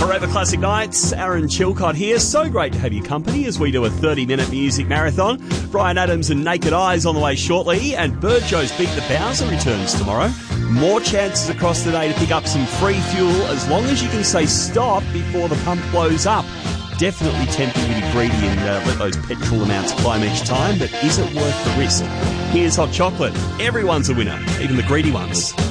Forever Classic Nights, Aaron Chilcott here. So great to have your company as we do a 30-minute music marathon. Brian Adams and Naked Eyes on the way shortly, and Bird Joe's Beat the Bowser returns tomorrow. More chances across the day to pick up some free fuel as long as you can say stop before the pump blows up. Definitely tempting you to be greedy and let those petrol amounts climb each time, but is it worth the risk? Here's Hot Chocolate. Everyone's a winner, even the greedy ones.